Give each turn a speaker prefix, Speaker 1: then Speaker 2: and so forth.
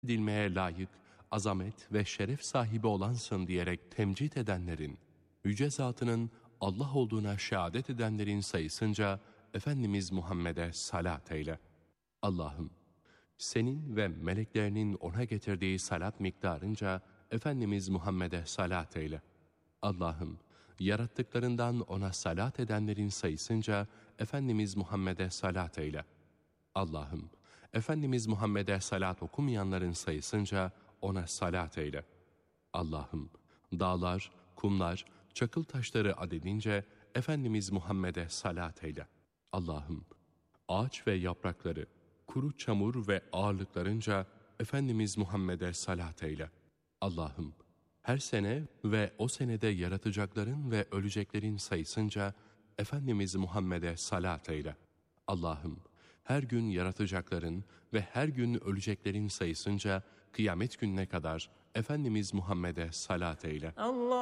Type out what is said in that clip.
Speaker 1: edilmeye layık, azamet ve şeref sahibi olansın diyerek temcid edenlerin, yüce zatının Allah olduğuna şehadet edenlerin sayısınca Efendimiz Muhammed'e salat eyle. Allah'ım, senin ve meleklerinin ona getirdiği salat miktarınca Efendimiz Muhammed'e salat eyle. Allah'ım, yarattıklarından ona salat edenlerin sayısınca Efendimiz Muhammed'e salat eyle. Allah'ım, Efendimiz Muhammed'e salat okumayanların sayısınca ona salat eyle. Allah'ım, dağlar, kumlar, çakıl taşları adedince Efendimiz Muhammed'e salat eyle. Allah'ım, ağaç ve yaprakları, kuru çamur ve ağırlıklarınca Efendimiz Muhammed'e salat eyle. Allah'ım, her sene ve o senede yaratacakların ve öleceklerin sayısınca Efendimiz Muhammed'e salat eyle. Allah'ım, her gün yaratacakların ve her gün öleceklerin sayısınca kıyamet gününe kadar Efendimiz Muhammed'e salat eyle.
Speaker 2: Allah